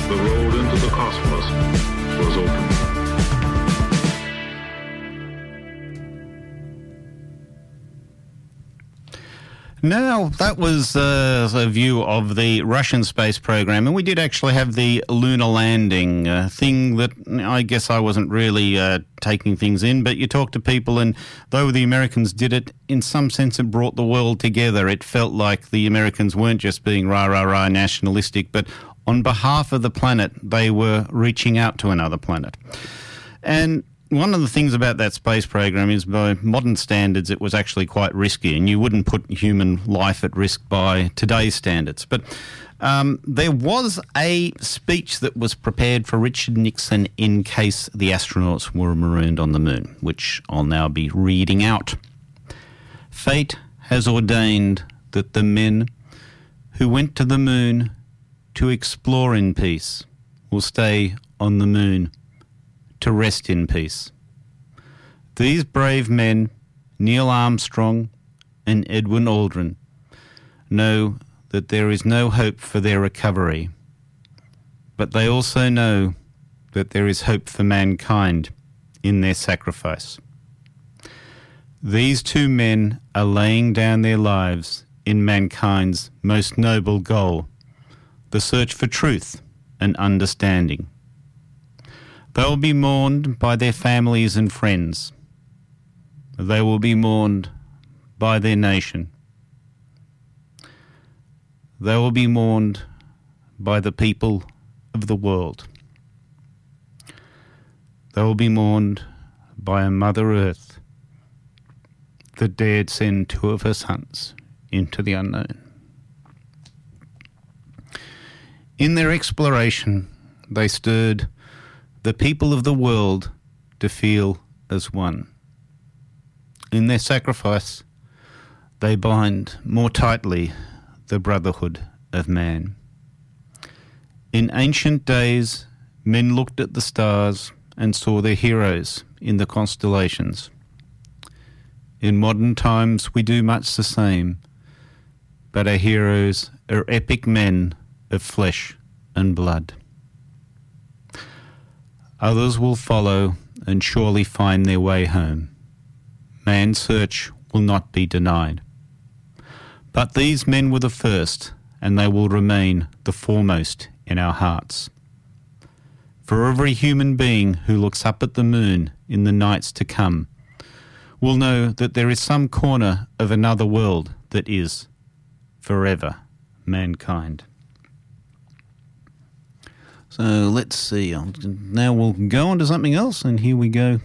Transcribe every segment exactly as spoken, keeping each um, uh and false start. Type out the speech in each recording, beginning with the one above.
The road into the cosmos was open. Now, that was uh, a view of the Russian space program, and we did actually have the lunar landing, a thing that I guess I wasn't really uh, taking things in, but you talk to people, and though the Americans did it, in some sense it brought the world together. It felt like the Americans weren't just being rah-rah-rah nationalistic, but on behalf of the planet, they were reaching out to another planet. And one of the things about that space program is, by modern standards, it was actually quite risky, and you wouldn't put human life at risk by today's standards. But um, there was a speech that was prepared for Richard Nixon in case the astronauts were marooned on the moon, which I'll now be reading out. Fate has ordained that the men who went to the moon to explore in peace will stay on the moon to rest in peace. These brave men, Neil Armstrong and Edwin Aldrin, know that there is no hope for their recovery, but they also know that there is hope for mankind in their sacrifice. These two men are laying down their lives in mankind's most noble goal, the search for truth and understanding. They will be mourned by their families and friends. They will be mourned by their nation. They will be mourned by the people of the world. They will be mourned by a Mother Earth that dared send two of her sons into the unknown. In their exploration, they stirred the people of the world to feel as one. In their sacrifice, they bind more tightly the brotherhood of man. In ancient days, men looked at the stars and saw their heroes in the constellations. In modern times, we do much the same, but our heroes are epic men of flesh and blood. Others will follow and surely find their way home. Man's search will not be denied. But these men were the first, and they will remain the foremost in our hearts. For every human being who looks up at the moon in the nights to come will know that there is some corner of another world that is forever mankind. So let's see. Now we'll go on to something else, and here we go.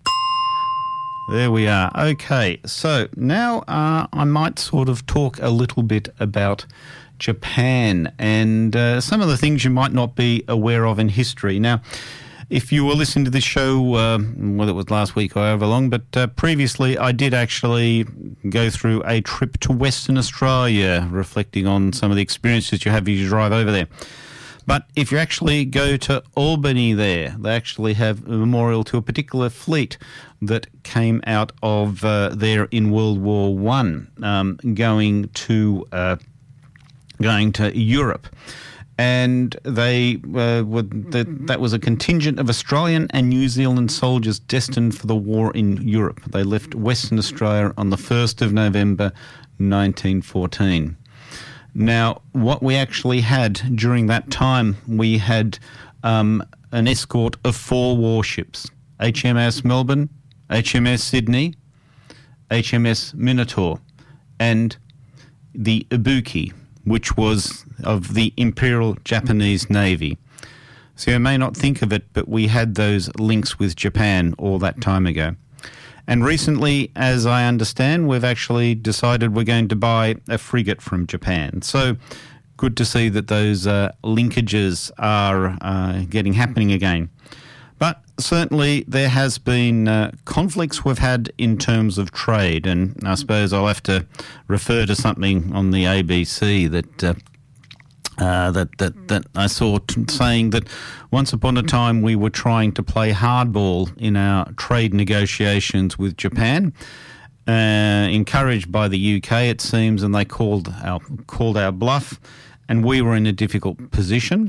There we are. Okay, so now uh, I might sort of talk a little bit about Japan and uh, some of the things you might not be aware of in history. Now, if you were listening to this show, uh, whether it was last week or however long, but uh, previously I did actually go through a trip to Western Australia, reflecting on some of the experiences you have as you drive over there. But if you actually go to Albany there, they actually have a memorial to a particular fleet that came out of uh, there in World War One, um, going to uh, going to Europe. And they uh, were the, that was a contingent of Australian and New Zealand soldiers destined for the war in Europe. They left Western Australia on the first of November nineteen fourteen. Now, what we actually had during that time, we had um, an escort of four warships: H M S Melbourne, H M S Sydney, H M S Minotaur, and the Ibuki, which was of the Imperial Japanese Navy. So you may not think of it, but we had those links with Japan all that time ago. And recently, as I understand, we've actually decided we're going to buy a frigate from Japan. So good to see that those uh, linkages are uh, getting happening again. But certainly there has been uh, conflicts we've had in terms of trade, and I suppose I'll have to refer to something on the A B C that uh, uh, that, that that I saw t- saying that once upon a time we were trying to play hardball in our trade negotiations with Japan, uh, encouraged by the U K, it seems, and they called our called our bluff, and we were in a difficult position.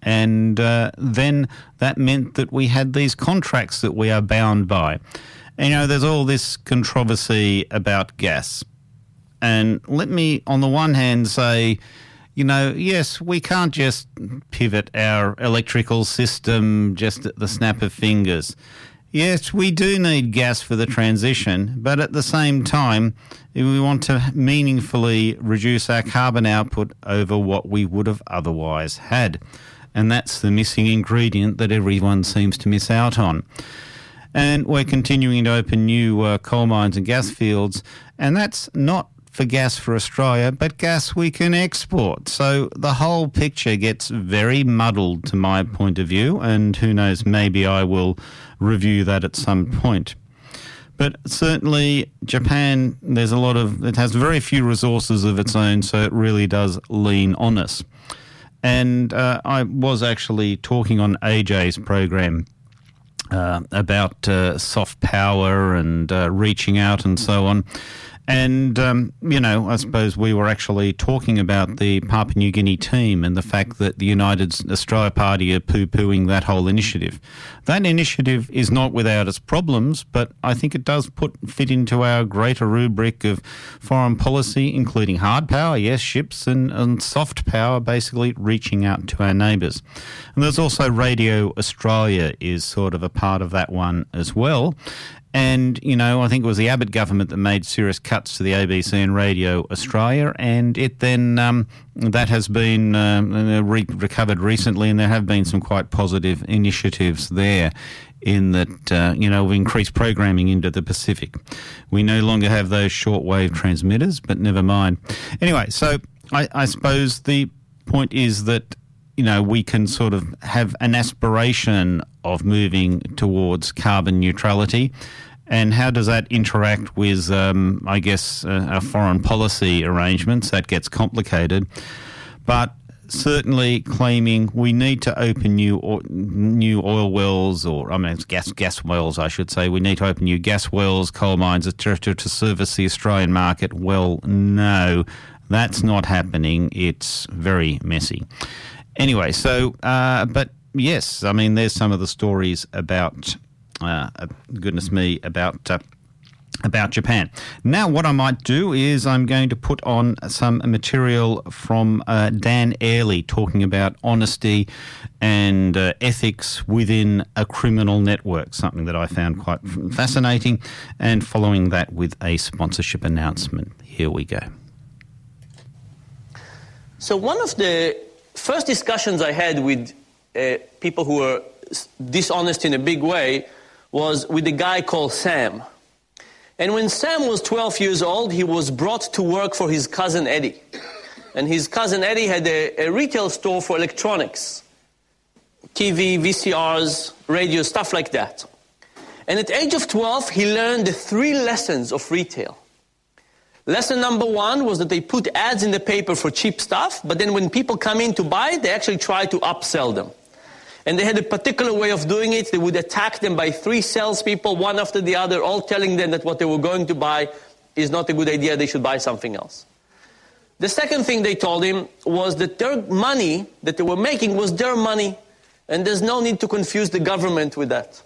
And uh, then that meant that we had these contracts that we are bound by. And, you know, there's all this controversy about gas. And let me, on the one hand, say, you know, yes, we can't just pivot our electrical system just at the snap of fingers. Yes, we do need gas for the transition, but at the same time, if we want to meaningfully reduce our carbon output over what we would have otherwise had. And that's the missing ingredient that everyone seems to miss out on. And we're continuing to open new uh, coal mines and gas fields, and that's not for gas for Australia, but gas we can export. So the whole picture gets very muddled to my point of view, and who knows, maybe I will review that at some point. But certainly Japan, there's a lot of, it has very few resources of its own, so it really does lean on us. And uh, I was actually talking on A J's program uh, about uh, soft power and uh, reaching out and so on. And, um, you know, I suppose we were actually talking about the Papua New Guinea team and the fact that the United Australia Party are poo-pooing that whole initiative. That initiative is not without its problems, but I think it does put fit into our greater rubric of foreign policy, including hard power, yes, ships, and, and soft power, basically reaching out to our neighbours. And there's also Radio Australia is sort of a part of that one as well. And, you know, I think it was the Abbott government that made serious cuts to the A B C and Radio Australia, and it then, um, that has been uh, re- recovered recently, and there have been some quite positive initiatives there in that, uh, you know, we increased programming into the Pacific. We no longer have those shortwave transmitters, but never mind. Anyway, so I, I suppose the point is that, you know, we can sort of have an aspiration of moving towards carbon neutrality. And how does that interact with, um, I guess, uh, our foreign policy arrangements? That gets complicated. But certainly claiming we need to open new o- new oil wells, or I mean, it's gas gas wells, I should say. We need to open new gas wells, coal mines, et cetera, to service the Australian market. Well, no, that's not happening. It's very messy. Anyway, so, uh, but yes, I mean, there's some of the stories about, uh, goodness me, about uh, about Japan. Now, what I might do is I'm going to put on some material from uh, Dan Airley talking about honesty and uh, ethics within a criminal network, something that I found quite fascinating, and following that with a sponsorship announcement. Here we go. So one of the first discussions I had with uh, people who were dishonest in a big way was with a guy called Sam. And when Sam was twelve years old, he was brought to work for his cousin Eddie. And his cousin Eddie had a, a retail store for electronics, T V, V C Rs, radio, stuff like that. And at the age of twelve, he learned the three lessons of retail. Lesson number one was that they put ads in the paper for cheap stuff, but then when people come in to buy it, they actually try to upsell them. And they had a particular way of doing it. They would attack them by three salespeople, one after the other, all telling them that what they were going to buy is not a good idea, they should buy something else. The second thing they told him was that their money that they were making was their money, and there's no need to confuse the government with that.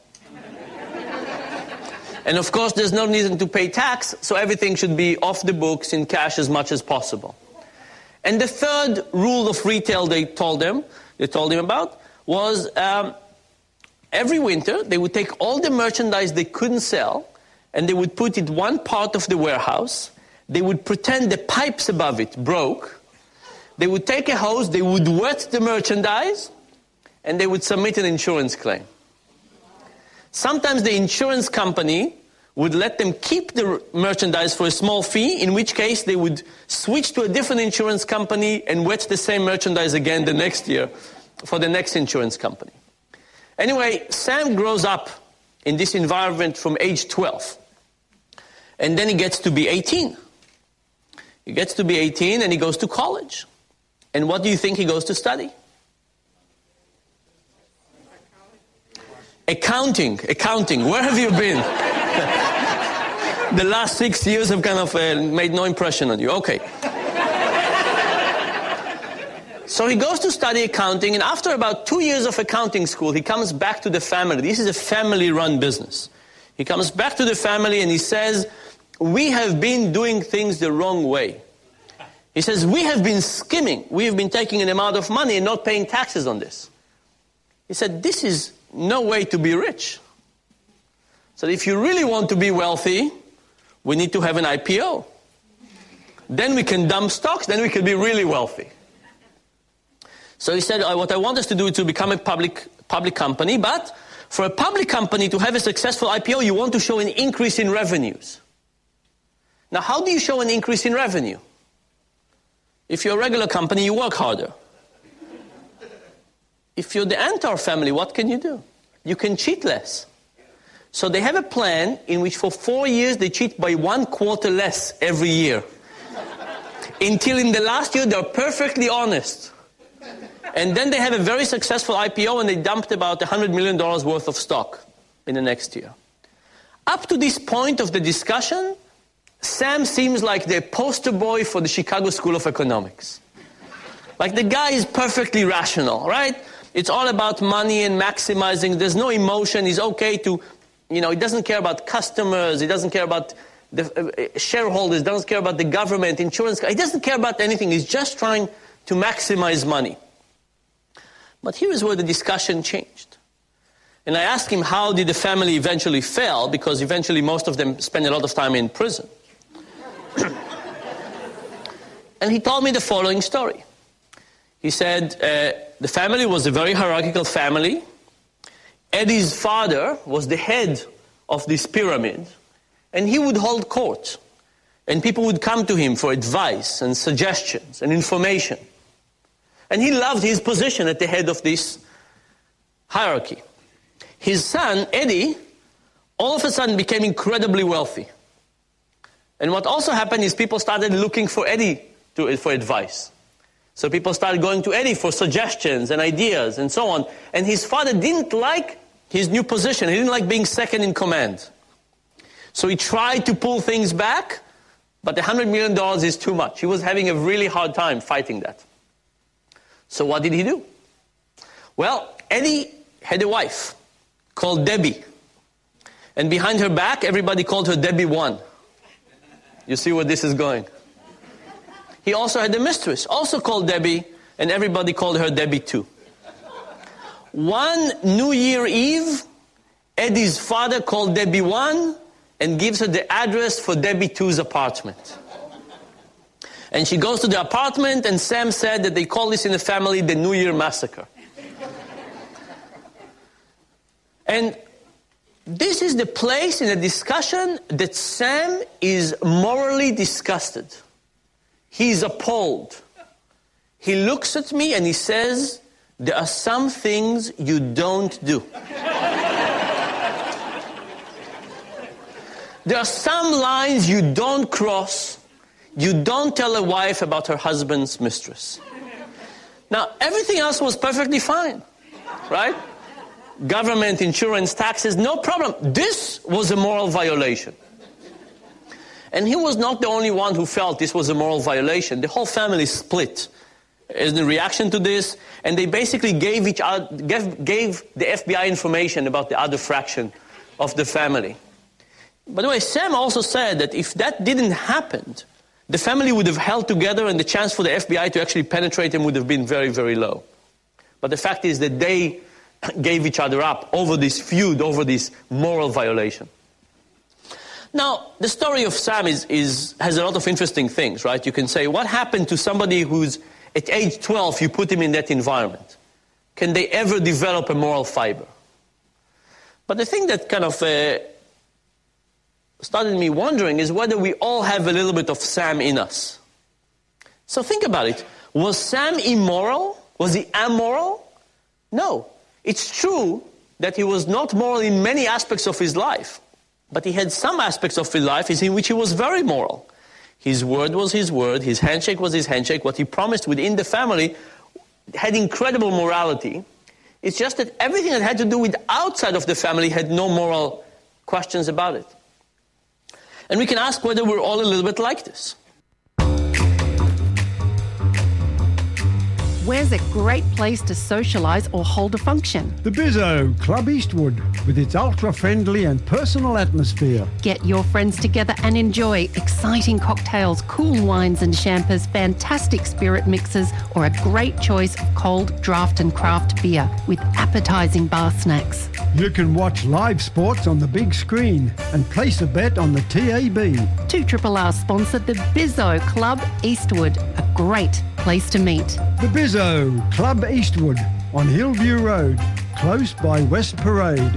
And of course, there's no reason to pay tax, so everything should be off the books in cash as much as possible. And the third rule of retail they told them, they told him about, was um, every winter they would take all the merchandise they couldn't sell and they would put it one part of the warehouse. They would pretend the pipes above it broke. They would take a hose, they would wet the merchandise, and they would submit an insurance claim. Sometimes the insurance company would let them keep the merchandise for a small fee, in which case they would switch to a different insurance company and wet the same merchandise again the next year for the next insurance company. Anyway, Sam grows up in this environment from age twelve. And then he gets to be eighteen. He gets to be eighteen and he goes to college. And what do you think he goes to study? Accounting, accounting. Where have you been? The last six years have kind of uh, made no impression on you. Okay. So So he goes to study accounting, and after about two years of accounting school, he comes back to the family. This is a family-run business. He comes back to the family and he says, we have been doing things the wrong way. He says, we have been skimming. We have been taking an amount of money and not paying taxes on this. He said, this is no way to be rich. So if you really want to be wealthy, we need to have an I P O. Then we can dump stocks, then we can be really wealthy. So he said, what I want us to do is to become a public, public company, but for a public company to have a successful I P O, you want to show an increase in revenues. Now, how do you show an increase in revenue? If you're a regular company, you work harder. If you're the Antar family, what can you do? You can cheat less. So they have a plan in which for four years they cheat by one quarter less every year. Until in the last year they're perfectly honest. And then they have a very successful I P O and they dumped about one hundred million dollars worth of stock in the next year. Up to this point of the discussion, Sam seems like the poster boy for the Chicago School of Economics. Like the guy is perfectly rational, right? It's all about money and maximizing. There's no emotion. He's okay to, you know, he doesn't care about customers. He doesn't care about the uh, shareholders. Doesn't care about the government, insurance. He doesn't care about anything. He's just trying to maximize money. But here is where the discussion changed. And I asked him, how did the family eventually fail? Because eventually most of them spend a lot of time in prison. And he told me the following story. He said, uh, the family was a very hierarchical family. Eddie's father was the head of this pyramid, and he would hold court. And people would come to him for advice and suggestions and information. And he loved his position at the head of this hierarchy. His son, Eddie, all of a sudden became incredibly wealthy. And what also happened is people started looking for Eddie to, for advice. So people started going to Eddie for suggestions and ideas and so on. And his father didn't like his new position. He didn't like being second in command. So he tried to pull things back, but the one hundred million dollars is too much. He was having a really hard time fighting that. So what did he do? Well, Eddie had a wife called Debbie. And behind her back, everybody called her Debbie One. You see where this is going. He also had a mistress, also called Debbie, and everybody called her Debbie Two. One New Year Eve, Eddie's father called Debbie One and gives her the address for Debbie Two's apartment. And she goes to the apartment, and Sam said that they call this in the family the New Year Massacre. And this is the place in the discussion that Sam is morally disgusted. He's appalled. He looks at me and he says, there are some things you don't do. There are some lines you don't cross. You don't tell a wife about her husband's mistress. Now, everything else was perfectly fine, right? Government, insurance, taxes, no problem. This was a moral violation. And he was not the only one who felt this was a moral violation. The whole family split as a reaction to this, and they basically gave each other, gave, gave the F B I information about the other fraction of the family. By the way, Sam also said that if that didn't happen, the family would have held together and the chance for the F B I to actually penetrate them would have been very, very low. But the fact is that they gave each other up over this feud, over this moral violation. Now, the story of Sam is, is, has a lot of interesting things, right? You can say, what happened to somebody who's at age twelve, you put him in that environment? Can they ever develop a moral fiber? But the thing that kind of uh, started me wondering is whether we all have a little bit of Sam in us. So think about it. Was Sam immoral? Was he amoral? No. It's true that he was not moral in many aspects of his life. But he had some aspects of his life in which he was very moral. His word was his word. His handshake was his handshake. What he promised within the family had incredible morality. It's just that everything that had to do with outside of the family had no moral questions about it. And we can ask whether we're all a little bit like this. Where's a great place to socialise or hold a function? The Bizzo, Club Eastwood, with its ultra-friendly and personal atmosphere. Get your friends together and enjoy exciting cocktails, cool wines and champers, fantastic spirit mixes, or a great choice of cold draft and craft beer with appetising bar snacks. You can watch live sports on the big screen and place a bet on the T A B. two R R R sponsor the Bizzo Club Eastwood, a great place to meet. The Bizzo, Club Eastwood, on Hillview Road, close by West Parade.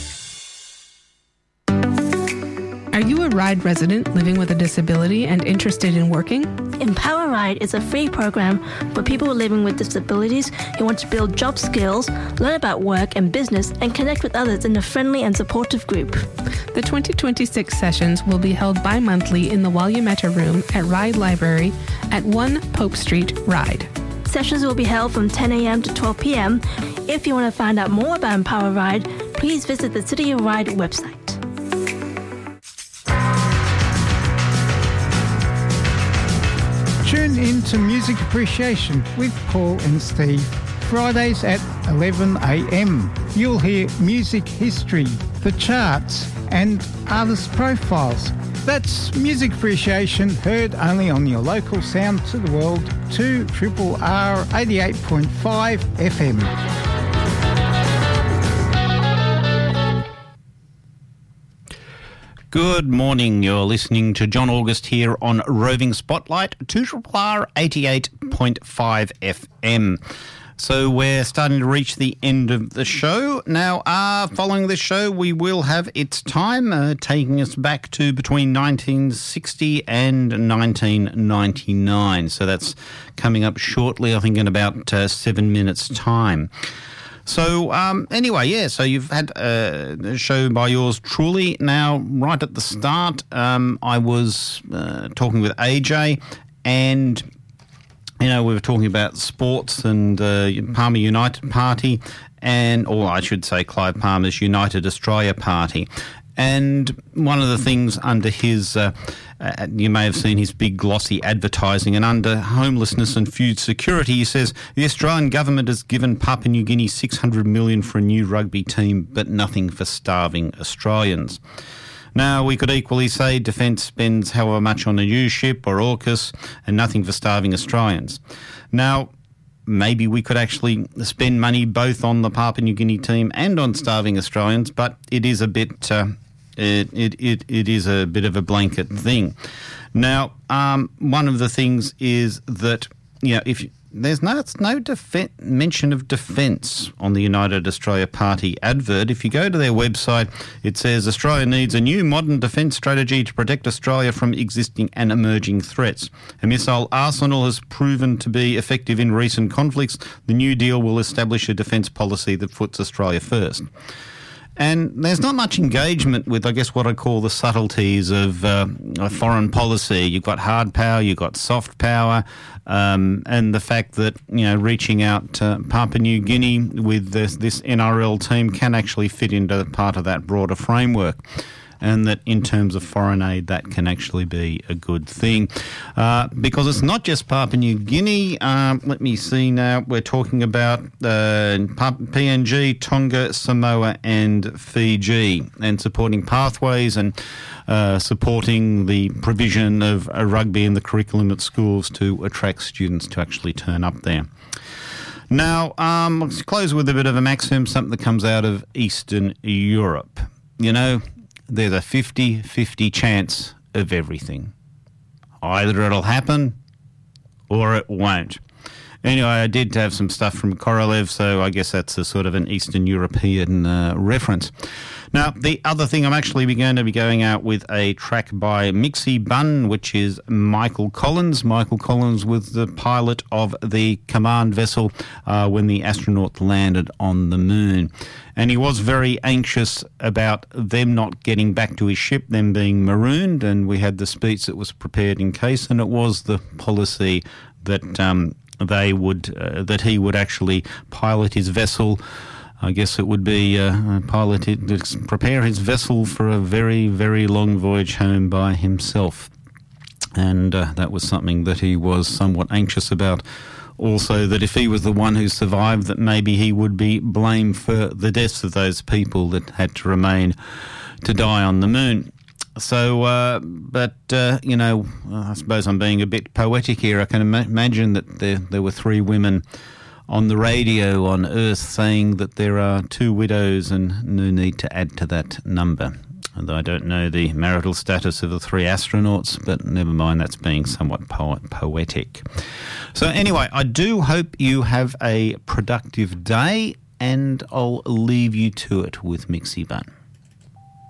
Are you a RIDE resident living with a disability and interested in working? Empower Ride is a free program for people living with disabilities who want to build job skills, learn about work and business, and connect with others in a friendly and supportive group. The twenty twenty-six sessions will be held bi-monthly in the Wayumata Room at RIDE Library at one Pope Street, RIDE. Sessions will be held from ten a.m. to twelve p.m. If you want to find out more about Empower Ride, please visit the City of Ride website. Tune in to Music Appreciation with Paul and Steve, Fridays at eleven a.m. You'll hear music history, the charts and artist profiles. That's Music Appreciation, heard only on your local Sound to the World, two R R R eighty-eight point five F M. Good morning. You're listening to John August here on Roving Spotlight, two R R R eighty-eight point five F M. So we're starting to reach the end of the show. Now, uh, following this show, we will have It's Time, uh, taking us back to between nineteen sixty and nineteen ninety-nine. So that's coming up shortly, I think in about uh, seven minutes' time. So, um, anyway, yeah, so you've had uh, a show by yours truly. Now, right at the start, um, I was uh, talking with A J and, you know, we were talking about sports and uh, Palmer United Party and, or I should say Clive Palmer's United Australia Party. And one of the things under his, uh, uh, you may have seen his big glossy advertising, and under homelessness and food security, he says, the Australian government has given Papua New Guinea six hundred million dollars for a new rugby team, but nothing for starving Australians. Now, we could equally say Defence spends however much on a new ship or AUKUS and nothing for starving Australians. Now, maybe we could actually spend money both on the Papua New Guinea team and on starving Australians, but it is a bit... Uh, It, it it it is a bit of a blanket thing. Now, um, one of the things is that, you know, if you, there's no it's no defen- mention of defence on the United Australia Party advert. If you go to their website, it says Australia needs a new modern defence strategy to protect Australia from existing and emerging threats. A missile arsenal has proven to be effective in recent conflicts. The new deal will establish a defence policy that puts Australia first. And there's not much engagement with, I guess, what I call the subtleties of uh, foreign policy. You've got hard power, you've got soft power, um, and the fact that, you know, reaching out to Papua New Guinea with this, this N R L team can actually fit into part of that broader framework. And that in terms of foreign aid, that can actually be a good thing. Uh, because it's not just Papua New Guinea. Um, let me see now. We're talking about uh, P N G, Tonga, Samoa and Fiji, and supporting pathways and uh, supporting the provision of uh, rugby in the curriculum at schools to attract students to actually turn up there. Now, um, let's close with a bit of a maxim, something that comes out of Eastern Europe. You know, there's a fifty-fifty chance of everything. Either it'll happen or it won't. Anyway, I did have some stuff from Korolev, so I guess that's a sort of an Eastern European uh, reference. Now, the other thing, I'm actually going to be going out with a track by Mixie Bunn, which is Michael Collins. Michael Collins was the pilot of the command vessel uh, when the astronauts landed on the moon. And he was very anxious about them not getting back to his ship, them being marooned, and we had the speech that was prepared in case, and it was the policy that um, they would, uh, that he would actually pilot his vessel. I guess it would be uh, pilot it, prepare his vessel for a very, very long voyage home by himself. And uh, that was something that he was somewhat anxious about also that if he was the one who survived, that maybe he would be blamed for the deaths of those people that had to remain to die on the moon. So, uh, but, uh, you know, I suppose I'm being a bit poetic here. I can ima- imagine that there, there were three women on the radio on Earth saying that there are two widows and no need to add to that number. Although I don't know the marital status of the three astronauts, but never mind, that's being somewhat po- poetic. So anyway, I do hope you have a productive day, and I'll leave you to it with Mixie Bun.